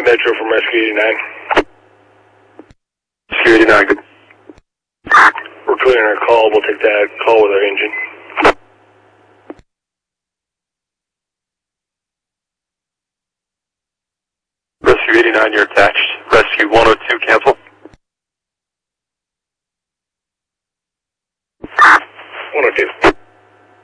Metro from Rescue 89. Rescue 89, good. We're clearing our call. We'll take that call with our engine. Rescue 89, you're attached. Rescue 102, cancel.